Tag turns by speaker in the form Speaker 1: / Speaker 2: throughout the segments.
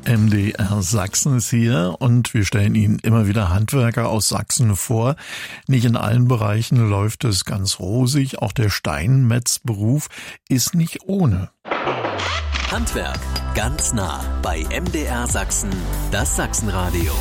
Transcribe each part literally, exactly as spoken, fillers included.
Speaker 1: M D R Sachsen ist hier und wir stellen Ihnen immer wieder Handwerker aus Sachsen vor. Nicht in allen Bereichen läuft es ganz rosig. Auch der Steinmetzberuf ist nicht ohne.
Speaker 2: Handwerk ganz nah bei M D R Sachsen, das Sachsenradio.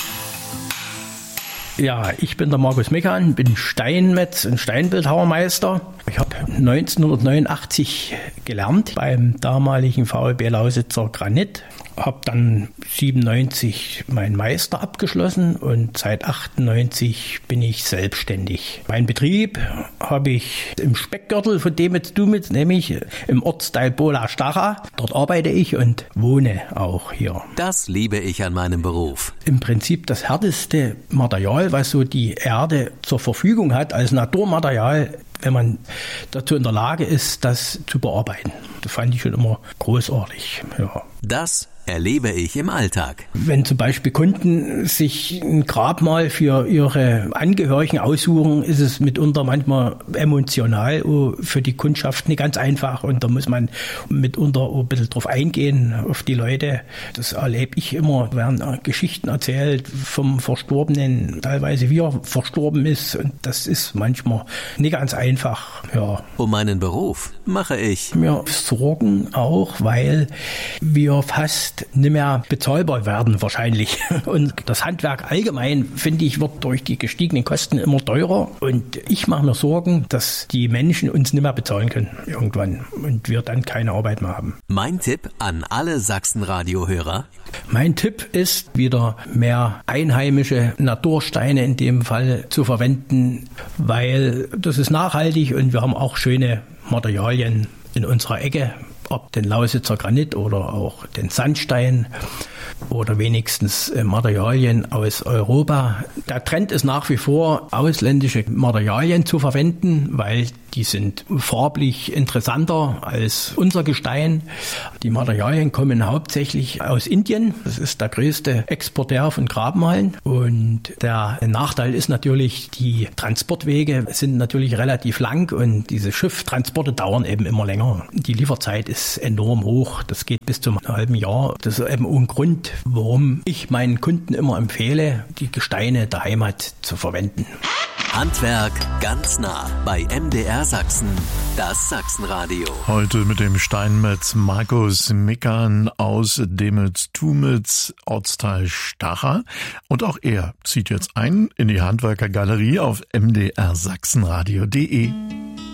Speaker 3: Ja, ich bin der Markus Meckan, bin Steinmetz und Steinbildhauermeister. Ich habe neunzehnhundertneunundachtzig gelernt beim damaligen V E B Lausitzer Granit. Habe dann siebenundneunzig meinen Meister abgeschlossen und seit achtundneunzig bin ich selbstständig. Mein Betrieb habe ich im Speckgürtel von Demitz-Dumitz, nämlich im Ortsteil Bola-Stacha. Dort arbeite ich und wohne auch hier.
Speaker 2: Das liebe ich an meinem Beruf.
Speaker 3: Im Prinzip das härteste Material, was so die Erde zur Verfügung hat, als Naturmaterial, wenn man dazu in der Lage ist, das zu bearbeiten. Das fand ich schon immer großartig. Ja.
Speaker 2: Das erlebe ich im Alltag.
Speaker 3: Wenn zum Beispiel Kunden sich ein Grabmal für ihre Angehörigen aussuchen, ist es mitunter manchmal emotional für die Kundschaft nicht ganz einfach und da muss man mitunter ein bisschen drauf eingehen, auf die Leute. Das erlebe ich immer, werden Geschichten erzählt vom Verstorbenen, teilweise wie er verstorben ist und das ist manchmal nicht ganz einfach. Ja.
Speaker 2: Um meinen Beruf mache ich
Speaker 3: mir Sorgen auch, weil wir fast nicht mehr bezahlbar werden wahrscheinlich. Und das Handwerk allgemein, finde ich, wird durch die gestiegenen Kosten immer teurer. Und ich mache mir Sorgen, dass die Menschen uns nicht mehr bezahlen können irgendwann und wir dann keine Arbeit mehr haben.
Speaker 2: Mein Tipp an alle Sachsen-Radio-Hörer:
Speaker 3: Mein Tipp ist, wieder mehr einheimische Natursteine in dem Fall zu verwenden, weil das ist nachhaltig und wir haben auch schöne Materialien in unserer Ecke. Ob den Lausitzer Granit oder auch den Sandstein oder wenigstens Materialien aus Europa. Der Trend ist nach wie vor, ausländische Materialien zu verwenden, weil die sind farblich interessanter als unser Gestein. Die Materialien kommen hauptsächlich aus Indien. Das ist der größte Exporteur von Grabmalen. Und der Nachteil ist natürlich, die Transportwege sind natürlich relativ lang und diese Schifftransporte dauern eben immer länger. Die Lieferzeit ist enorm hoch. Das geht bis zum halben Jahr. Das ist eben ein Grund, warum ich meinen Kunden immer empfehle, die Gesteine der Heimat zu verwenden.
Speaker 2: Handwerk ganz nah bei M D R Sachsen, das Sachsenradio.
Speaker 1: Heute mit dem Steinmetz Markus Meckan aus Demitz-Dumitz, Ortsteil Stacha. Und auch er zieht jetzt ein in die Handwerkergalerie auf m d r sachsenradio punkt d e.